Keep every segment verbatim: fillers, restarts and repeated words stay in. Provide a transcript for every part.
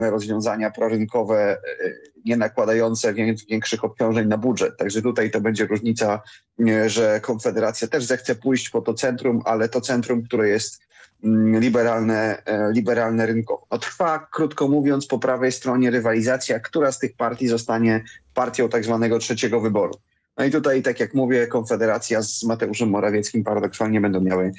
rozwiązania prorynkowe, nie nakładające większych obciążeń na budżet. Także tutaj to będzie różnica, że Konfederacja też zechce pójść po to centrum, ale to centrum, które jest liberalne, liberalne rynkowo. No, trwa, krótko mówiąc, po prawej stronie rywalizacja, która z tych partii zostanie partią tak zwanego trzeciego wyboru. No i tutaj, tak jak mówię, Konfederacja z Mateuszem Morawieckim paradoksalnie będą miały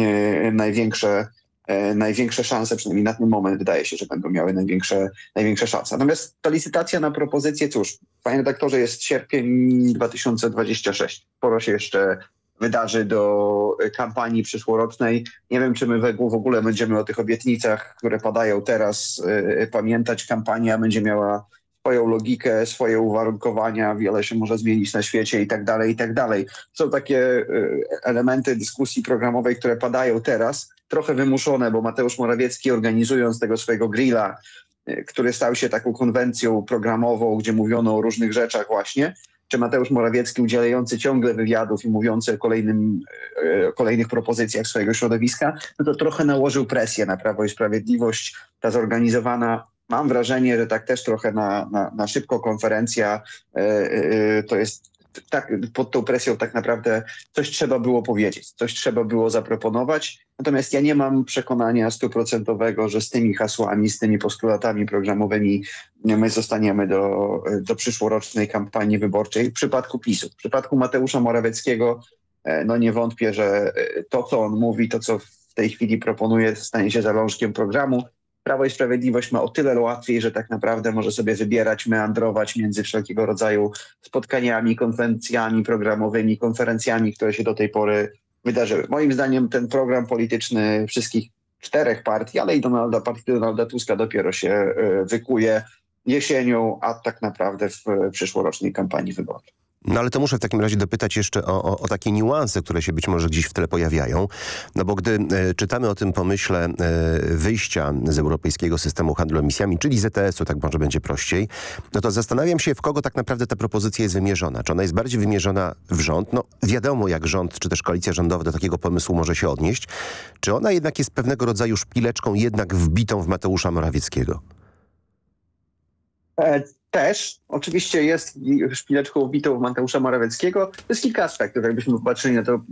e, największe, e, największe szanse, przynajmniej na ten moment wydaje się, że będą miały największe, największe szanse. Natomiast ta licytacja na propozycję, cóż, panie redaktorze, jest sierpień dwa tysiące dwudziesty szósty. Sporo się jeszcze wydarzy do kampanii przyszłorocznej. Nie wiem, czy my w ogóle będziemy o tych obietnicach, które padają teraz, e, pamiętać. Kampania będzie miała swoją logikę, swoje uwarunkowania, wiele się może zmienić na świecie i tak dalej, i tak dalej. Są takie elementy dyskusji programowej, które padają teraz, trochę wymuszone, bo Mateusz Morawiecki, organizując tego swojego grilla, który stał się taką konwencją programową, gdzie mówiono o różnych rzeczach właśnie, czy Mateusz Morawiecki udzielający ciągle wywiadów i mówiący o, kolejnym, o kolejnych propozycjach swojego środowiska, no to trochę nałożył presję na Prawo i Sprawiedliwość. Ta zorganizowana, mam wrażenie, że tak też trochę na, na, na szybko konferencja, yy, yy, to jest tak, pod tą presją tak naprawdę coś trzeba było powiedzieć, coś trzeba było zaproponować. Natomiast ja nie mam przekonania stuprocentowego, że z tymi hasłami, z tymi postulatami programowymi my zostaniemy do, do przyszłorocznej kampanii wyborczej. W przypadku PiSu, w przypadku Mateusza Morawieckiego, no nie wątpię, że to, co on mówi, to, co w tej chwili proponuje, stanie się zalążkiem programu. Prawo i Sprawiedliwość ma o tyle łatwiej, że tak naprawdę może sobie wybierać, meandrować między wszelkiego rodzaju spotkaniami, konwencjami programowymi, konferencjami, które się do tej pory wydarzyły. Moim zdaniem ten program polityczny wszystkich czterech partii, ale i Donalda, partii Donalda Tuska dopiero się wykuje jesienią, a tak naprawdę w przyszłorocznej kampanii wyborczej. No ale to muszę w takim razie dopytać jeszcze o, o, o takie niuanse, które się być może gdzieś w tle pojawiają. No bo gdy e, czytamy o tym pomyśle e, wyjścia z europejskiego systemu handlu emisjami, czyli Z T S-u, tak może będzie prościej, no to zastanawiam się, w kogo tak naprawdę ta propozycja jest wymierzona. Czy ona jest bardziej wymierzona w rząd? No wiadomo, jak rząd, czy też koalicja rządowa do takiego pomysłu może się odnieść. Czy ona jednak jest pewnego rodzaju szpileczką jednak wbitą w Mateusza Morawieckiego? Też. Oczywiście jest szpileczką wbitą w Mateusza Morawieckiego. To jest kilka aspektów. Jakbyśmy popatrzyli na to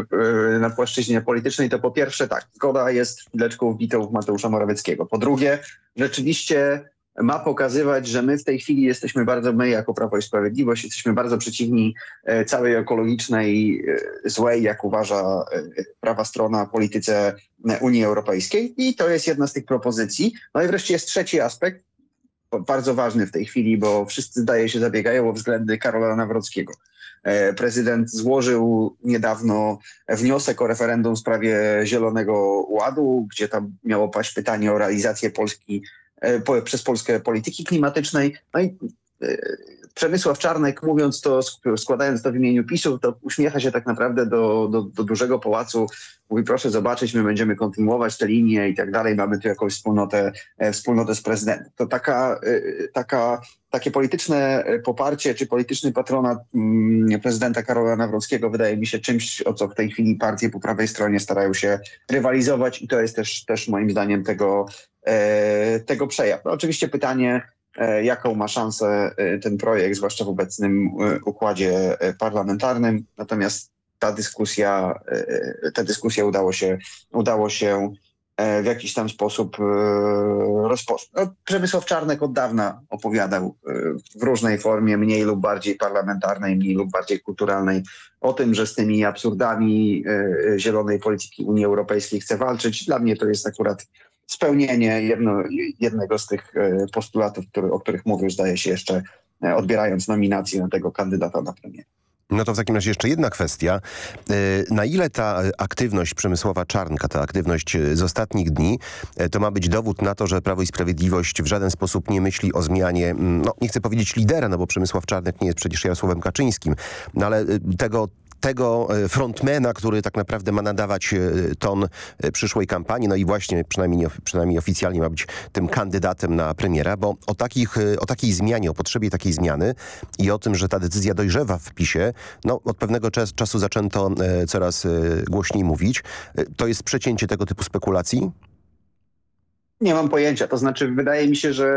na płaszczyźnie politycznej, to po pierwsze tak, zgoda jest szpileczką wbitą w Mateusza Morawieckiego. Po drugie, rzeczywiście ma pokazywać, że my w tej chwili jesteśmy bardzo, my jako Prawo i Sprawiedliwość, jesteśmy bardzo przeciwni całej ekologicznej, złej, jak uważa prawa strona, polityce Unii Europejskiej. I to jest jedna z tych propozycji. No i wreszcie jest trzeci aspekt, bardzo ważny w tej chwili, bo wszyscy, zdaje się, zabiegają o względy Karola Nawrockiego. Prezydent złożył niedawno wniosek o referendum w sprawie Zielonego Ładu, gdzie tam miało paść pytanie o realizację Polski po, przez Polskę polityki klimatycznej. No i Przemysław Czarnek, mówiąc to, składając to w imieniu PiSu, to uśmiecha się tak naprawdę do, do, do dużego pałacu. Mówi, proszę zobaczyć, my będziemy kontynuować tę linię i tak dalej. Mamy tu jakąś wspólnotę, wspólnotę z prezydentem. To taka, taka, takie polityczne poparcie czy polityczny patronat prezydenta Karola Nawrockiego wydaje mi się czymś, o co w tej chwili partie po prawej stronie starają się rywalizować i to jest też, też moim zdaniem tego, tego przejaw. No, oczywiście pytanie, jaką ma szansę ten projekt, zwłaszcza w obecnym układzie parlamentarnym. Natomiast ta dyskusja, ta dyskusja udało się, udało się w jakiś tam sposób rozpocząć. No, Przemysław Czarnek od dawna opowiadał w różnej formie, mniej lub bardziej parlamentarnej, mniej lub bardziej kulturalnej, o tym, że z tymi absurdami zielonej polityki Unii Europejskiej chce walczyć. Dla mnie to jest akurat spełnienie jedno, jednego z tych postulatów, który, o których mówił, zdaje się jeszcze odbierając nominację na tego kandydata na premiera. No to w takim razie jeszcze jedna kwestia. Na ile ta aktywność Przemysława Czarnka, ta aktywność z ostatnich dni, to ma być dowód na to, że Prawo i Sprawiedliwość w żaden sposób nie myśli o zmianie, no nie chcę powiedzieć lidera, no bo Przemysław Czarnek nie jest przecież Jarosławem Kaczyńskim, no ale tego tego frontmana, który tak naprawdę ma nadawać ton przyszłej kampanii, no i właśnie przynajmniej, przynajmniej oficjalnie ma być tym kandydatem na premiera, bo o, takich, o takiej zmianie, o potrzebie takiej zmiany i o tym, że ta decyzja dojrzewa w PiSie, no od pewnego czas, czasu zaczęto coraz głośniej mówić. To jest przecięcie tego typu spekulacji? Nie mam pojęcia. To znaczy, wydaje mi się, że